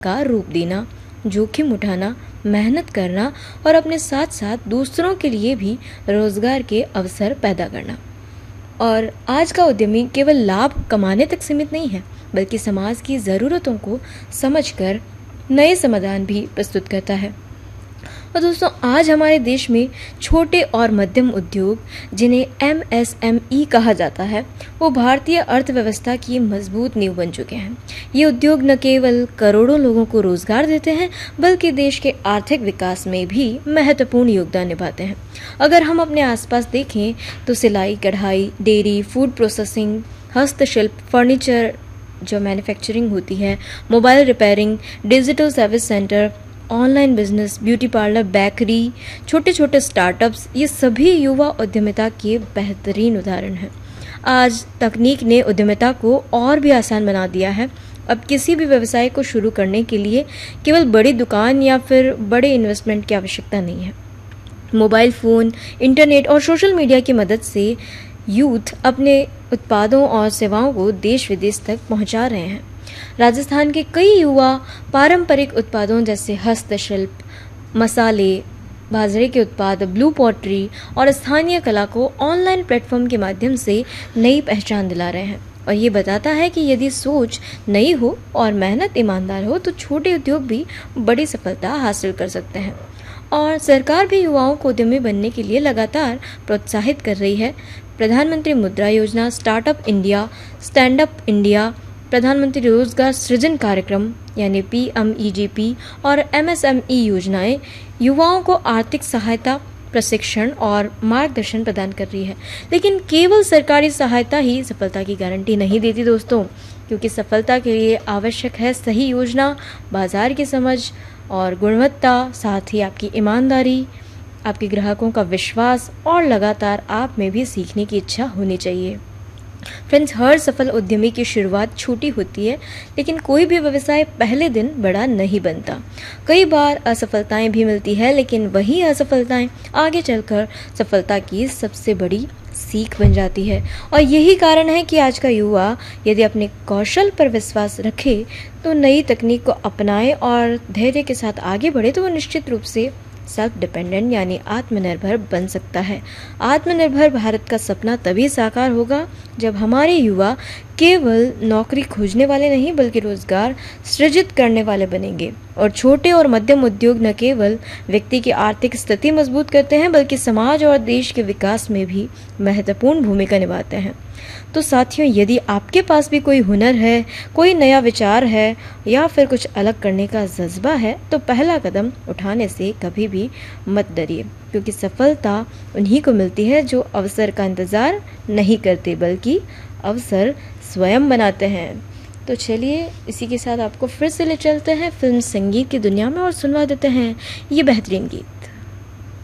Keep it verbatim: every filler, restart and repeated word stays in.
का रूप देना, जोखिम उठाना, मेहनत करना और अपने साथ साथ दूसरों के लिए भी रोजगार के अवसर पैदा करना। और आज का उद्यमी केवल लाभ कमाने तक सीमित नहीं है, बल्कि समाज की ज़रूरतों को समझकर नए समाधान भी प्रस्तुत करता है। और दोस्तों, आज हमारे देश में छोटे और मध्यम उद्योग, जिन्हें एम एस एम ई कहा जाता है, वो भारतीय अर्थव्यवस्था की मजबूत नींव बन चुके हैं। ये उद्योग न केवल करोड़ों लोगों को रोजगार देते हैं, बल्कि देश के आर्थिक विकास में भी महत्वपूर्ण योगदान निभाते हैं। अगर हम अपने आसपास देखें तो सिलाई, कढ़ाई, डेयरी, फूड प्रोसेसिंग, हस्तशिल्प, फर्नीचर जो मैन्युफैक्चरिंग होती है, mobile repairing, digital service centre, online business, beauty parlour, bakery, छोटे छोटे स्टार्टअप्स, ये सभी युवा उद्यमिता के बेहतरीन उदाहरण हैं। आज तकनीक ने उद्यमिता को और भी आसान बना दिया है। अब किसी भी व्यवसाय को शुरू करने के लिए केवल बड़ी दुकान या फिर बड़े इन्वेस्टमेंट की आवश्यकता नहीं है। मोबाइल फ़ोन, इंटरनेट और सोशल मीडिया की मदद से यूथ अपने उत्पादों और सेवाओं को देश विदेश तक पहुंचा रहे हैं। राजस्थान के कई युवा पारंपरिक उत्पादों जैसे हस्तशिल्प, मसाले, बाजरे के उत्पाद, ब्लू पॉटरी और स्थानीय कला को ऑनलाइन प्लेटफॉर्म के माध्यम से नई पहचान दिला रहे हैं। और ये बताता है कि यदि सोच नई हो और मेहनत ईमानदार हो तो छोटे उद्योग भी बड़ी सफलता हासिल कर सकते हैं। और सरकार भी युवाओं को उद्यमी बनने के लिए लगातार प्रोत्साहित कर रही है। प्रधानमंत्री मुद्रा योजना, startup India, stand up India, प्रधानमंत्री रोजगार सृजन कार्यक्रम यानी P M E G P और एम एस एम ई योजनाएं युवाओं को आर्थिक सहायता, प्रशिक्षण और मार्गदर्शन प्रदान कर रही है। लेकिन केवल सरकारी सहायता ही सफलता की गारंटी नहीं देती दोस्तों, क्योंकि सफलता के लिए आवश्यक है सही योजना, बाजार की समझ और गुणवत्ता, साथ ही आपकी ईमानदारी, आपके ग्राहकों का विश्वास और लगातार आप में भी सीखने की इच्छा होनी चाहिए। फ्रेंड्स, हर सफल उद्यमी की शुरुआत छोटी होती है, लेकिन कोई भी व्यवसाय पहले दिन बड़ा नहीं बनता। कई बार असफलताएं भी मिलती है, लेकिन वही असफलताएं आगे चलकर सफलता की सबसे बड़ी सीख बन जाती है। और यही कारण है कि आज का युवा यदि अपने कौशल पर विश्वास रखे, तो नई तकनीक को अपनाए और धैर्य के साथ आगे बढ़े, तो वो निश्चित रूप से सेल्फ डिपेंडेंट यानी आत्मनिर्भर बन सकता है। आत्मनिर्भर भारत का सपना तभी साकार होगा जब हमारे युवा केवल नौकरी खोजने वाले नहीं, बल्कि रोजगार सृजित करने वाले बनेंगे। और छोटे और मध्यम उद्योग न केवल व्यक्ति की आर्थिक स्थिति मजबूत करते हैं, बल्कि समाज और देश के विकास में भी महत्वपूर्ण भूमिका निभाते हैं। तो साथियों, यदि आपके पास भी कोई हुनर है, कोई नया विचार है या फिर कुछ अलग करने का जज्बा है, तो पहला कदम उठाने से कभी भी मत डरिए, क्योंकि सफलता उन्हीं को मिलती है जो अवसर का इंतज़ार नहीं करते, बल्कि अवसर स्वयं बनाते हैं। तो चलिए, इसी के साथ आपको फिर से ले चलते हैं फिल्म संगीत की दुनिया में और सुनवा देते हैं ये बेहतरीन गीत।